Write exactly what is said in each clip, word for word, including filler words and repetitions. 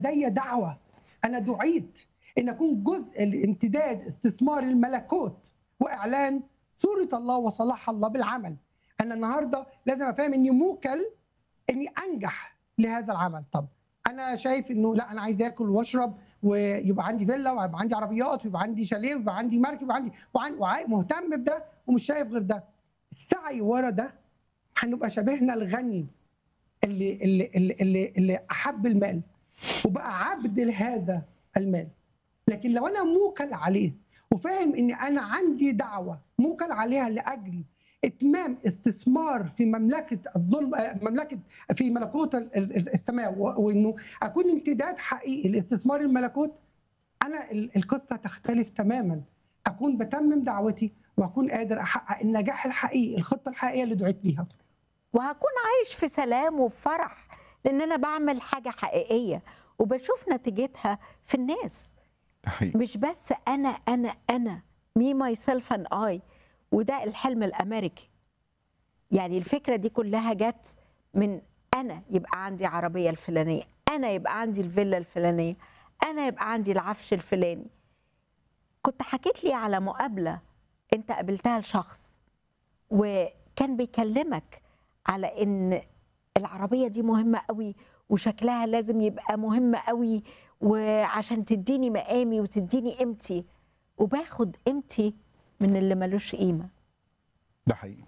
لدي دعوة، أنا دعيت أن أكون جزء لامتداد استثمار الملكوت وإعلان صورة الله وصلاح الله بالعمل. أنا النهاردة لازم أفهم أني موكل أني أنجح لهذا العمل. طب أنا شايف أنه لا، أنا عايز آكل وأشرب ويبقى عندي فيلا ويبقى عندي عربيات ويبقى عندي شاليه ويبقى عندي مركب وعندي وعندي مهتم بده ومش شايف غير ده. السعي ورا ده هنبقى شبهنا الغني اللي اللي اللي اللي, اللي أحب المال وبقى عبد لهذا المال. لكن لو انا موكل عليه وفاهم ان انا عندي دعوه موكل عليها لاجل اتمام استثمار في مملكه الظلم، مملكه في ملكوت السماء، وانه اكون امتداد حقيقي لاستثمار الملكوت، انا القصه تختلف تماما. اكون بتمم دعوتي واكون قادر احقق النجاح الحقيقي، الخطه الحقيقيه اللي دعيت ليها، وهكون عايش في سلام وفرح لان انا بعمل حاجه حقيقيه وبشوف نتيجتها في الناس. حقيقي. مش بس انا انا انا مي ماي سيلف اند اي. وده الحلم الامريكي. يعني الفكره دي كلها جت من انا يبقى عندي عربيه الفلانيه، انا يبقى عندي الفيلا الفلانيه، انا يبقى عندي العفش الفلاني. كنت حكيت لي على مقابله انت قابلتها لشخص وكان بيكلمك على ان العربيه دي مهمه قوي وشكلها لازم يبقى مهم قوي وعشان تديني مقامي وتديني قيمتي، وباخد قيمتي من اللي ملوش قيمه. ده حقيقي.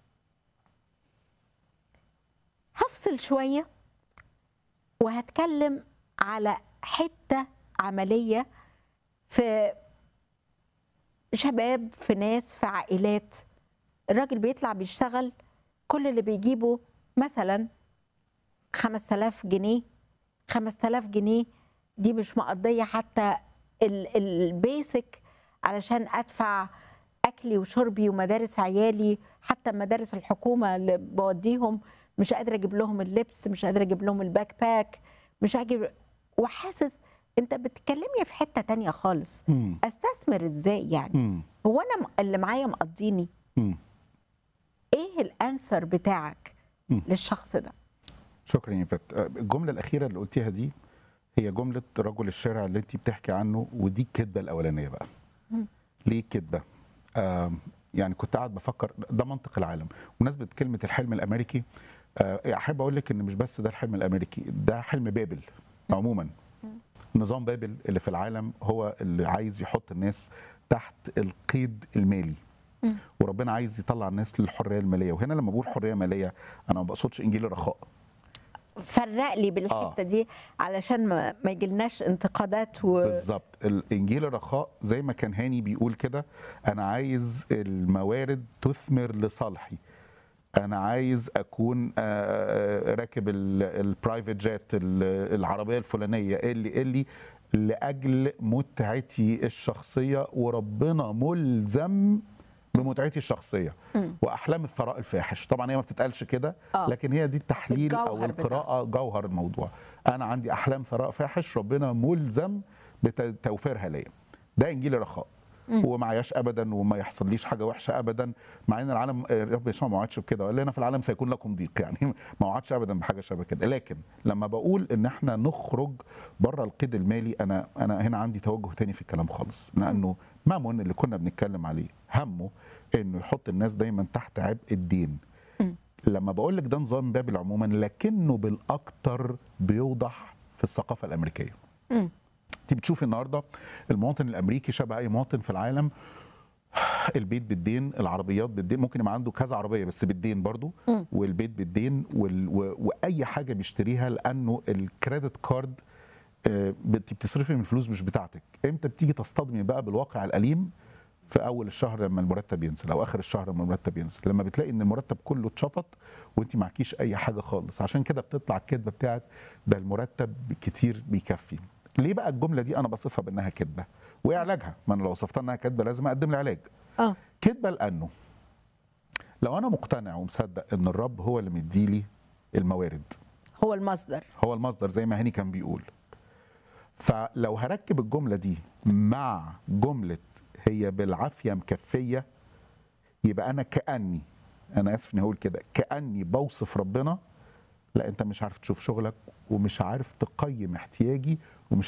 هفصل شويه وهتكلم على حته عمليه في شباب، في ناس، في عائلات. الراجل بيطلع بيشتغل، كل اللي بيجيبه مثلا خمسة آلاف جنيه. خمسة آلاف جنيه دي مش مقضية حتى البيسك علشان أدفع أكلي وشربي ومدارس عيالي. حتى مدارس الحكومة اللي بوديهم مش قادرة أجيب لهم اللبس، مش قادرة أجيب لهم الباك باك، مش أجيب. وحاسس أنت بتكلمني في حتة تانية خالص. مم. أستثمر إزاي يعني؟ مم. هو أنا اللي معايا مقضيني؟ مم. إيه الأنسر بتاعك مم. للشخص ده؟ شكرا يا فت. الجمله الاخيره اللي قلتيها دي هي جمله رجل الشارع اللي انت بتحكي عنه، ودي الكذبه الاولانيه بقى. مم. ليه كذبه؟ آه يعني كنت قاعد بفكر ده منطق العالم. بمناسبه كلمه الحلم الامريكي، آه احب اقول لك ان مش بس ده الحلم الامريكي، ده حلم بابل عموما. نظام بابل اللي في العالم هو اللي عايز يحط الناس تحت القيد المالي، وربنا عايز يطلع الناس للحريه الماليه. وهنا لما بقول حريه ماليه انا ما بقصدش انجيل الرخاء. فرق لي بالحته آه. دي علشان ما, ما يجيلناش انتقادات و... بالظبط. الانجيل الرخاء زي ما كان هاني بيقول كده، انا عايز الموارد تثمر لصالحي. انا عايز اكون راكب البرايفت جيت، العربيه الفلانيه اللي اللي لاجل متعتي الشخصيه، وربنا ملزم بمتعتي الشخصيه. م. واحلام الثراء الفاحش، طبعا هي ما بتتقالش كده، آه. لكن هي دي التحليل او القراءه بتاع. جوهر الموضوع. انا عندي احلام ثراء فاحش، ربنا ملزم بتوفيرها ليا. ده انجيل الرخاء. وما عياش ابدا وما يحصليش حاجه وحشه ابدا، مع ان العالم رب يسوع ما وعدش بكده، قال لنا في العالم سيكون لكم ضيق، يعني ما وعدش ابدا بحاجه شبه كده. لكن لما بقول ان احنا نخرج بره القيد المالي، انا انا هنا عندي توجه تاني في الكلام خالص، لانه مامون اللي كنا بنتكلم عليه همه انه يحط الناس دايما تحت عبء الدين. لما بقول لك ده نظام بابل عموما، لكنه بالاكثر بيوضح في الثقافه الامريكيه. م. انت بتشوفي النهارده المواطن الامريكي شبه اي مواطن في العالم، البيت بالدين، العربيات بالدين، ممكن يبقى عنده كذا عربيه بس بالدين برضو، م. والبيت بالدين وال... و... واي حاجه بيشتريها، لانه الكريدت كارد آه بتصرفي من فلوس مش بتاعتك. امتى بتيجي تصطدمي بقى بالواقع الاليم؟ في اول الشهر لما المرتب ينزل، او اخر الشهر لما المرتب ينزل، لما بتلاقي ان المرتب كله اتشفط وانت معكيش اي حاجه خالص. عشان كده بتطلع الكذبه بتاعت ده المرتب كتير بيكفي. ليه بقى الجمله دي انا بصفها بانها كذبه؟ وايه علاجها؟ ما انا لو وصفتها انها كذبه لازم اقدم لها علاج. اه كذبه لانه لو انا مقتنع ومصدق ان الرب هو اللي مديلي الموارد، هو المصدر، هو المصدر زي ما هاني كان بيقول، فلو هركب الجمله دي مع جمله هي بالعافيه مكفيه، يبقى انا كاني انا اسف اني هقول كده كاني بوصف ربنا لا انت مش عارف تشوف شغلك ومش عارف تقيم احتياجي ومش